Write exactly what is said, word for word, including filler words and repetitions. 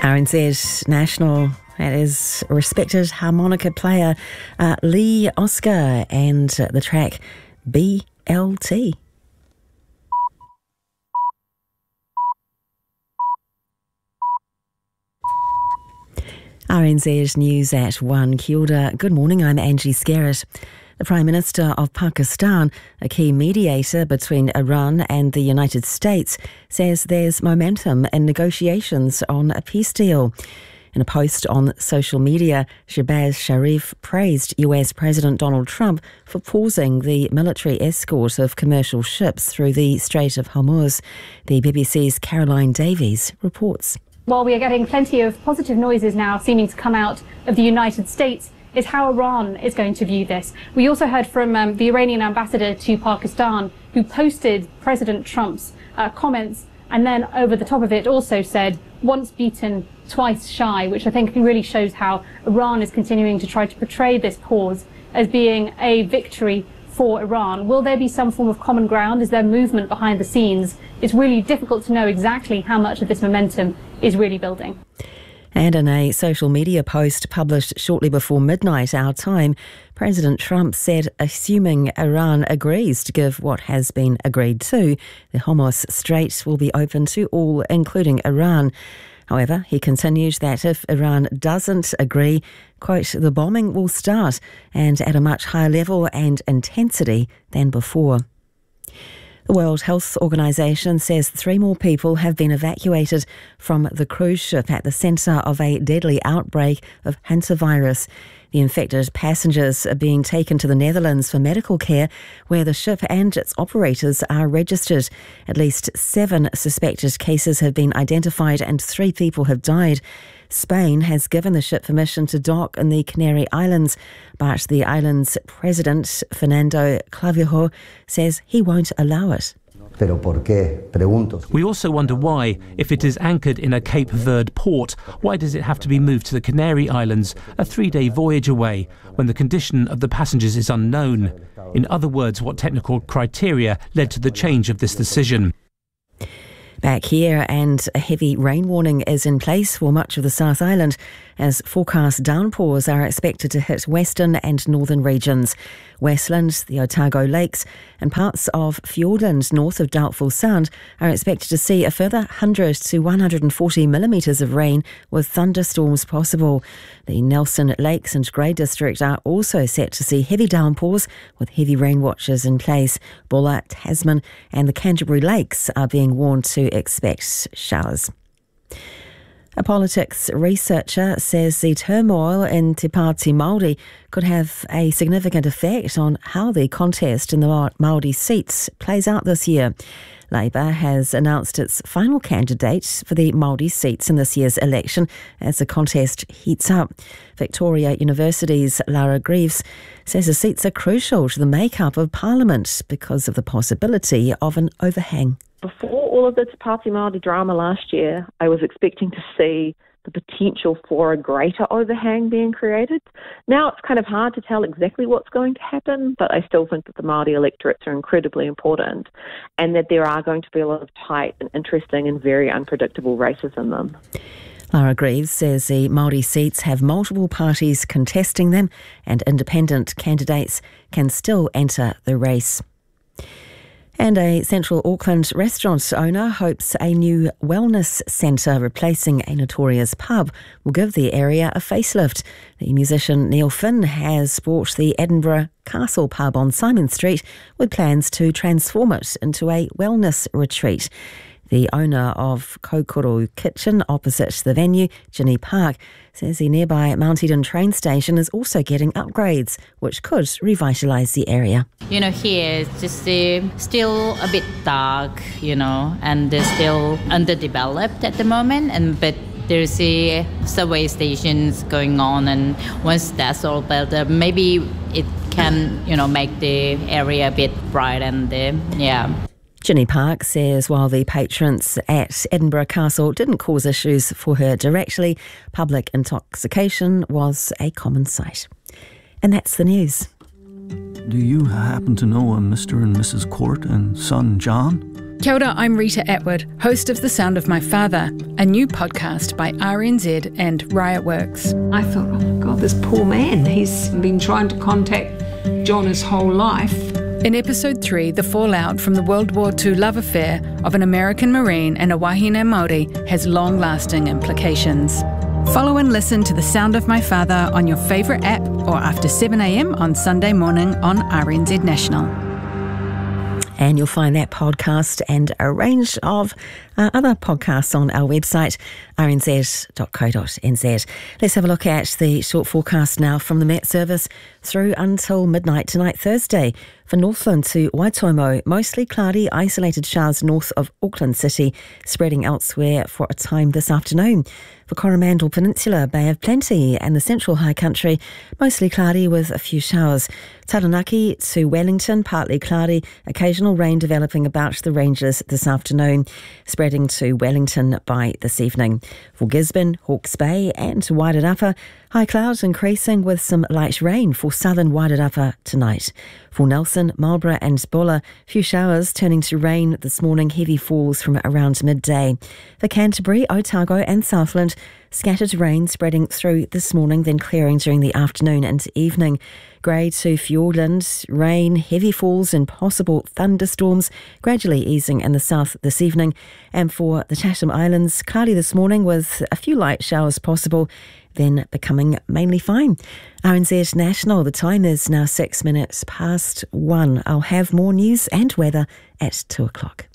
R N Z National, that is respected harmonica player uh, Lee Oscar, and uh, the track B L T. R N Z News at one. Kia ora. Good morning, I'm Angie Scarrett. The Prime Minister of Pakistan, a key mediator between Iran and the United States, says there's momentum in negotiations on a peace deal. In a post on social media, Shehbaz Sharif praised U S President Donald Trump for pausing the military escort of commercial ships through the Strait of Hormuz. The B B C's Caroline Davies reports. While we are getting plenty of positive noises now seeming to come out of the United States, is how Iran is going to view this. We also heard from um, the Iranian ambassador to Pakistan, who posted President Trump's uh, comments, and then over the top of it also said, once beaten, twice shy, which I think really shows how Iran is continuing to try to portray this pause as being a victory for Iran. Will there be some form of common ground? Is there movement behind the scenes? It's really difficult to know exactly how much of this momentum is really building. And in a social media post published shortly before midnight our time, President Trump said, assuming Iran agrees to give what has been agreed to, the Hormuz Strait will be open to all, including Iran. However, he continued that if Iran doesn't agree, quote, the bombing will start, and at a much higher level and intensity than before. The World Health Organization says three more people have been evacuated from the cruise ship at the centre of a deadly outbreak of hantavirus. The infected passengers are being taken to the Netherlands for medical care, where the ship and its operators are registered. At least seven suspected cases have been identified and three people have died. Spain has given the ship permission to dock in the Canary Islands, but the island's president, Fernando Clavijo, says he won't allow it. We also wonder why, if it is anchored in a Cape Verde port, why does it have to be moved to the Canary Islands, a three-day voyage away, when the condition of the passengers is unknown? In other words, what technical criteria led to the change of this decision? Back here, and a heavy rain warning is in place for much of the South Island as forecast downpours are expected to hit western and northern regions. Westland, the Otago Lakes and parts of Fiordland north of Doubtful Sound are expected to see a further one hundred to one hundred forty millimetres of rain with thunderstorms possible. The Nelson Lakes and Grey District are also set to see heavy downpours with heavy rain watches in place. Bulla, Tasman and the Canterbury Lakes are being warned to expect showers. A politics researcher says the turmoil in Te Pāti Māori could have a significant effect on how the contest in the Māori seats plays out this year. Labour has announced its final candidate for the Māori seats in this year's election as the contest heats up. Victoria University's Lara Greaves says the seats are crucial to the makeup of Parliament because of the possibility of an overhang. Before all of the Te Pāti Māori drama last year, I was expecting to see the potential for a greater overhang being created. Now it's kind of hard to tell exactly what's going to happen, but I still think that the Māori electorates are incredibly important and that there are going to be a lot of tight and interesting and very unpredictable races in them. Lara Greaves says the Māori seats have multiple parties contesting them and independent candidates can still enter the race. And a Central Auckland restaurant owner hopes a new wellness centre replacing a notorious pub will give the area a facelift. The musician Neil Finn has bought the Edinburgh Castle pub on Simon Street with plans to transform it into a wellness retreat. The owner of Kokoro Kitchen opposite the venue, Ginny Park, says the nearby Mount Eden train station is also getting upgrades, which could revitalise the area. You know, here it's just uh, still a bit dark, you know, and they're still underdeveloped at the moment, and but there's a subway stations going on, and once that's all built up, maybe it can, you know, make the area a bit bright and uh, yeah. Ginny Park says while the patrons at Edinburgh Castle didn't cause issues for her directly, public intoxication was a common sight. And that's the news. Do you happen to know a Mister and Missus Court and son John? Kia ora, I'm Rita Atwood, host of The Sound of My Father, a new podcast by R N Z and Riot Works. I thought, oh my God, this poor man, he's been trying to contact John his whole life. In episode three, the fallout from the World War Two love affair of an American Marine and a wahine Māori has long-lasting implications. Follow and listen to The Sound of My Father on your favourite app or after seven a.m. on Sunday morning on R N Z National. And you'll find that podcast and a range of uh, other podcasts on our website, r n z dot co dot n z. Let's have a look at the short forecast now from the Met Service through until midnight tonight, Thursday. For Northland to Waitomo, mostly cloudy, isolated showers north of Auckland City, spreading elsewhere for a time this afternoon. For Coromandel Peninsula, Bay of Plenty and the Central High Country, mostly cloudy with a few showers. Taranaki to Wellington, partly cloudy, occasional rain developing about the ranges this afternoon, spreading to Wellington by this evening. For Gisborne, Hawke's Bay and Wairarapa, high clouds increasing with some light rain for southern Wairarapa tonight. For Nelson, Marlborough and Bulla, few showers turning to rain this morning, heavy falls from around midday. For Canterbury, Otago and Southland, scattered rain spreading through this morning, then clearing during the afternoon and evening. Grey to Fiordland, rain, heavy falls and possible thunderstorms, gradually easing in the south this evening. And for the Chatham Islands, cloudy this morning with a few light showers possible, then becoming mainly fine. R N Z National, the time is now six minutes past one. I'll have more news and weather at two o'clock.